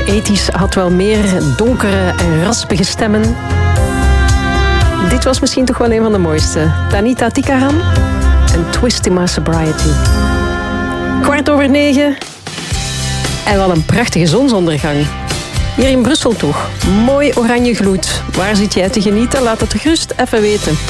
De 80's had wel meer donkere en raspige stemmen. Dit was misschien toch wel een van de mooiste. Tanita Tikaram en Twist in My Sobriety. 9:15. En wat een prachtige zonsondergang. Hier in Brussel toch. Mooi oranje gloed. Waar zit jij te genieten? Laat het gerust even weten.